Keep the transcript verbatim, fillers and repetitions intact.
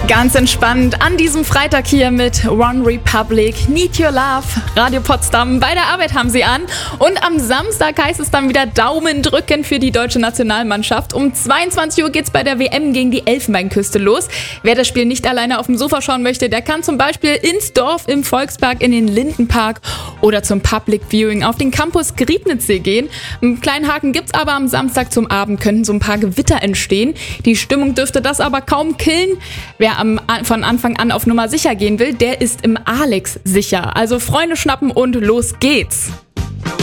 Ganz entspannt an diesem Freitag hier mit One Republic, Need Your Love, Radio Potsdam. Bei der Arbeit haben sie an. Und am Samstag heißt es dann wieder Daumen drücken für die deutsche Nationalmannschaft. Um zweiundzwanzig Uhr geht es bei der W M gegen die Elfenbeinküste los. Wer das Spiel nicht alleine auf dem Sofa schauen möchte, der kann zum Beispiel ins Dorf im Volkspark, in den Lindenpark oder zum Public Viewing auf den Campus Griebnitzsee gehen. Einen kleinen Haken gibt es aber am Samstag zum Abend, könnten so ein paar Gewitter entstehen. Die Stimmung dürfte das aber kaum killen. Wer am, von Anfang an auf Nummer sicher gehen will, der ist im Alex sicher. Also Freunde schnappen und los geht's.